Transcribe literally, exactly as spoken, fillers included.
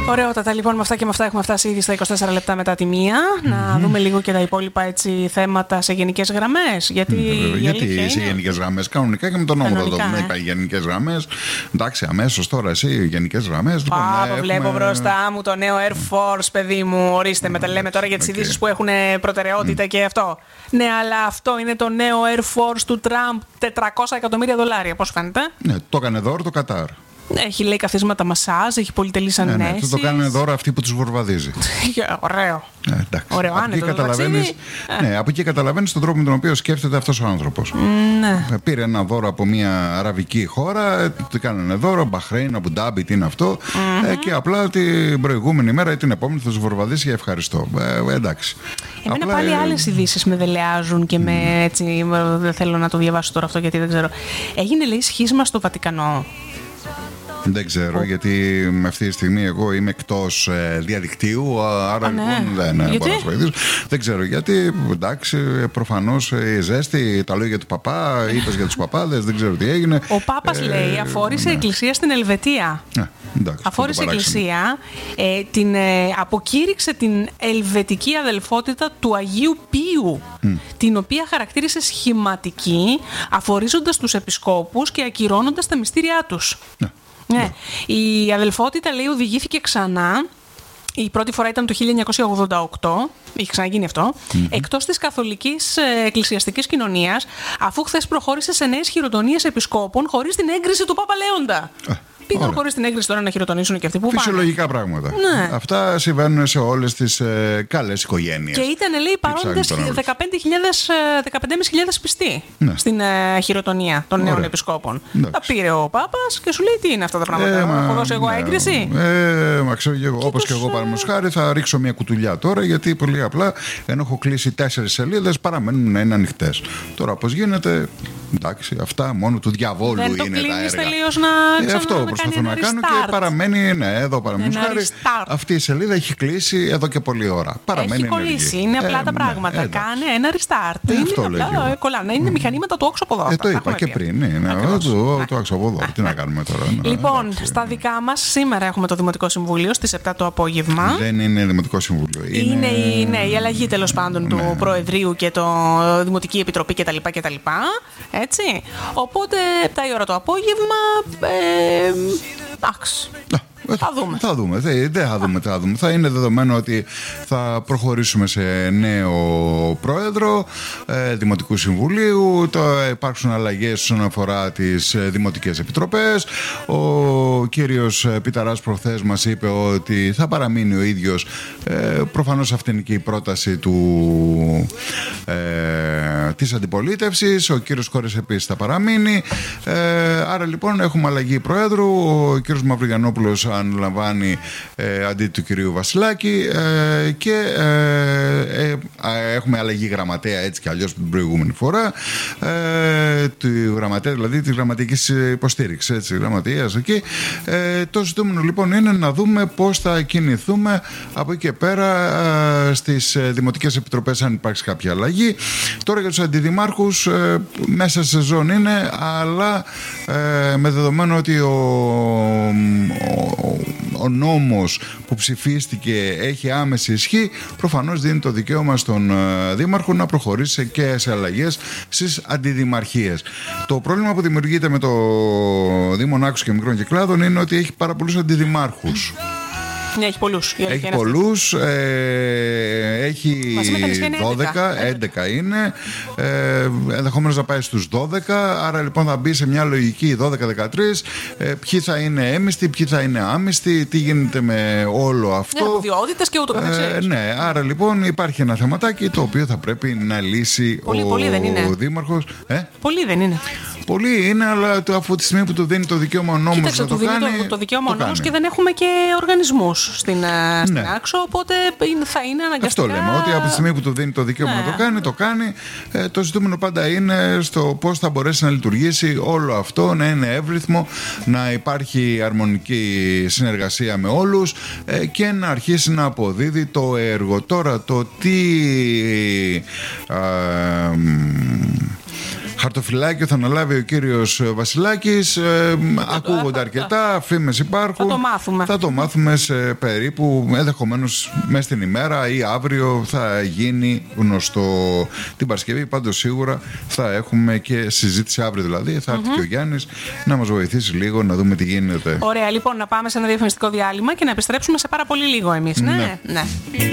Ωραιότατα, λοιπόν, με αυτά και με αυτά έχουμε φτάσει ήδη στα είκοσι τέσσερα λεπτά μετά τη μία. Mm-hmm. Να δούμε λίγο και τα υπόλοιπα έτσι, θέματα σε γενικές γραμμές. Γιατί, mm, γιατί σε γενικές γραμμές, κανονικά και με τον νόμο θα το δούμε. Ε. Είπα γενικές γραμμές. Εντάξει, αμέσως τώρα εσύ γενικές γραμμές. Λοιπόν, Πάπα, έχουμε... βλέπω μπροστά μου το νέο Air Force, παιδί μου. Ορίστε, mm, με τα λέμε τώρα για τις okay. ειδήσεις που έχουν προτεραιότητα mm. και αυτό. Ναι, αλλά αυτό είναι το νέο Air Force του Τραμπ, τετρακόσια εκατομμύρια δολάρια. Πώς φαίνεται? Ναι, το έκανε δώρο το Κατάρ. Έχει, λέει, καθίσματα μασάζ, έχει πολυτελείς ανέσεις. Ναι, ναι, το κάνουν δώρο αυτοί που τους βορβαδίζει. Ωραίο. Ε, εντάξει. Ωραίο, άνετο το ταξίδι. Ναι, από εκεί καταλαβαίνεις τον τρόπο με τον οποίο σκέφτεται αυτός ο άνθρωπος. Ναι. Πήρε ένα δώρο από μια αραβική χώρα, του κάνανε δώρο, Μπαχρέιν, Αμπουντάμπι, τι είναι αυτό. Mm-hmm. Ε, και απλά την προηγούμενη μέρα ή την επόμενη θα τους βορβαδίσει για ευχαριστώ. Ε, εντάξει. Εμένα απλά, πάλι ε... άλλες ειδήσεις με δελεάζουν και mm. με έτσι. Δεν θέλω να το διαβάσω τώρα αυτό γιατί δεν ξέρω. Έγινε, λέει, σχίσμα στο Βατικανό. Δεν ξέρω, oh. γιατί με αυτή τη στιγμή εγώ είμαι εκτός ε, διαδικτύου, άρα Α, λοιπόν ναι. δεν ναι, μπορώ να σου βοηθήσω. Δεν ξέρω γιατί, εντάξει, προφανώς η ζέστη, τα λόγια του παπά, είπες για τους παπάδες, δεν ξέρω τι έγινε. Ο Πάπας, ε, λέει, αφόρησε ναι. εκκλησία στην Ελβετία. Ναι. Εντάξει, αφόρησε εκκλησία, ε, την, ε, αποκήρυξε την ελβετική αδελφότητα του Αγίου Πίου, mm. την οποία χαρακτήρισε σχηματική, αφορίζοντας τους επισκόπους και ακυρώνοντας τα μυστήριά τους. Ναι. Ναι. Η αδελφότητα, λέει, οδηγήθηκε ξανά. Η πρώτη φορά ήταν το χίλια εννιακόσια ογδόντα οκτώ, είχε ξαναγίνει αυτό, mm-hmm. εκτός της καθολικής ε, εκκλησιαστικής κοινωνίας, αφού χθες προχώρησε σε νέες χειροτονίες επισκόπων χωρίς την έγκριση του Πάπα Λέοντα. Πήγαν χωρίς την έγκριση τώρα να χειροτονήσουν και αυτοί που φυσιολογικά πάνε. πράγματα. Ναι. Αυτά συμβαίνουν σε όλες τις ε, καλές οικογένειες. Και ήταν, λέει, παρόντες δεκαπέντε χιλιάδες πιστοί ναι. στην ε, χειροτονία των νέων Ωραία. επισκόπων. Εντάξει. Τα πήρε ο Πάπας και σου λέει τι είναι αυτά τα πράγματα. Ε, μα, έχω δώσει εγώ ναι, έγκριση. Ε, μα ξέρω, και όπως και, και εγώ παραδείγματος χάρη θα ρίξω μια κουτουλιά τώρα γιατί πολύ απλά ενώ έχω κλείσει τέσσερις σελίδες παραμένουν να είναι ανοιχτές. Τώρα πώς γίνεται. Εντάξει, αυτά μόνο του διαβόλου δεν είναι το τα έργα. Τελείως να ε, αυτό προσπαθώ να κάνω και παραμένει, ναι, εδώ παραμένει χάρη. Αυτή η σελίδα έχει κλείσει εδώ και πολλή ώρα. Παραμένει έχει κολλήσει, είναι απλά ε, τα πράγματα. Ναι, Κάνε ένα restart. Ε, είναι αυτό απλά κολλάνε. Είναι μηχανήματα του όξου από εδώ. Ε, το είπα και πριν. Ναι, ναι, το, το όξου από εδώ. Τι να κάνουμε τώρα. Λοιπόν, εντάξει, στα δικά μας σήμερα έχουμε το Δημοτικό Συμβούλιο στις επτά το απόγευμα. Δεν είναι Δημοτικό Συμβούλιο. Είναι, είναι η, ναι, η αλλαγή τέλος πάντων ναι. του Προεδρείου και το Δημοτική Επιτροπή κτλ. Έτσι. Οπότε, επτά η ώρα το απόγευμα. Ε, εντάξει. Θα δούμε. Θα δούμε. Δεν θα δούμε, θα δούμε. Θα είναι δεδομένο ότι θα προχωρήσουμε σε νέο πρόεδρο ε, Δημοτικού Συμβουλίου. Θα υπάρξουν αλλαγές όσον αφορά τις ε, δημοτικές επιτροπές. Ο κύριος Πιταράς προχθές μας είπε ότι θα παραμείνει ο ίδιος. Ε, προφανώς αυτή είναι και η πρόταση του, ε, της αντιπολίτευσης. Ο κύριος Κόρες επίσης θα παραμείνει. Ε, άρα λοιπόν έχουμε αλλαγή πρόεδρου. Ο κύριος Μαυρογιαννόπουλος αναλαμβάνει ε, αντί του κυρίου Βασιλάκη ε, και ε, ε, ε, έχουμε αλλαγή γραμματέα έτσι κι αλλιώς την προηγούμενη φορά ε, του γραμματέα, δηλαδή της γραμματικής υποστήριξης έτσι, γραμματείας εκεί. Ε, το ζητούμενο λοιπόν είναι να δούμε πώς θα κινηθούμε από εκεί και πέρα ε, στις δημοτικές επιτροπές αν υπάρξει κάποια αλλαγή. Τώρα για τους αντιδημάρχους ε, μέσα σε σεζόν είναι, αλλά ε, με δεδομένο ότι ο, ο ο νόμος που ψηφίστηκε έχει άμεση ισχύ, προφανώς δίνει το δικαίωμα στον Δήμαρχο να προχωρήσει και σε αλλαγές στις αντιδημαρχίες. Το πρόβλημα που δημιουργείται με το Δήμο Νάκους και Μικρών Κυκλάδων είναι ότι έχει πάρα πολλούς αντιδημάρχους. Ναι, έχει πολλούς. Έχει πολλούς, ε, έχει δώδεκα, έντεκα είναι, ε, ενδεχομένως να πάει στους δώδεκα, άρα λοιπόν θα μπει σε μια λογική δώδεκα δεκατρία, ε, ποιοι θα είναι έμιστοι, ποιοι θα είναι άμιστοι, τι γίνεται με όλο αυτό. Ναι, αρμοδιότητες και ούτω καθεξής. Ε, ναι, άρα λοιπόν υπάρχει ένα θεματάκι το οποίο θα πρέπει να λύσει πολύ, ο, πολύ δεν είναι. ο Δήμαρχος. Ε? Πολύ δεν είναι. Πολύ είναι, αλλά από τη στιγμή που του δίνει το δικαίωμα ο νόμος Κοίταξε, να το του κάνει. Κοίταξε, το δικαίωμα ο νόμος και δεν έχουμε και οργανισμούς στην, στην ναι. άξο, οπότε θα είναι αναγκαστικά. Αυτό λέμε, ότι από τη στιγμή που του δίνει το δικαίωμα ναι. να το κάνει, το κάνει. Ε, το ζητούμενο πάντα είναι στο πώς θα μπορέσει να λειτουργήσει όλο αυτό, να είναι εύρυθμο, να υπάρχει αρμονική συνεργασία με όλους ε, και να αρχίσει να αποδίδει το έργο. Τώρα το τι... Ε, χαρτοφυλάκιο θα αναλάβει ο κύριος Βασιλάκης. Ε, ακούγονται αρκετά, φήμες υπάρχουν. Θα το μάθουμε. Θα το μάθουμε σε περίπου, ενδεχομένως μέσα στην ημέρα ή αύριο θα γίνει γνωστό την Παρασκευή. Πάντως σίγουρα θα έχουμε και συζήτηση αύριο, δηλαδή θα έρθει mm-hmm. και ο Γιάννης να μας βοηθήσει λίγο να δούμε τι γίνεται. Ωραία, λοιπόν, να πάμε σε ένα διαφημιστικό διάλειμμα και να επιστρέψουμε σε πάρα πολύ λίγο εμείς. Ναι, ναι. ναι.